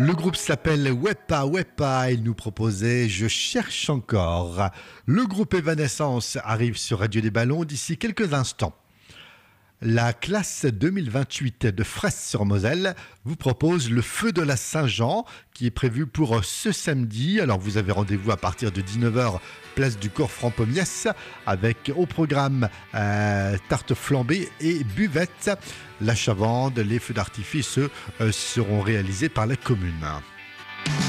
Le groupe s'appelle Wepa Wepa. Il nous proposait Je cherche encore. Le groupe Evanescence arrive sur Radio des Ballons d'ici quelques instants. La classe 2028 de Fraisse-sur-Moselle vous propose le Feu de la Saint-Jean qui est prévu pour ce samedi. Alors vous avez rendez-vous à partir de 19h, place du Cours Franc-Pommiès, avec au programme tarte flambée et buvette. La chavande, les feux d'artifice seront réalisés par la commune.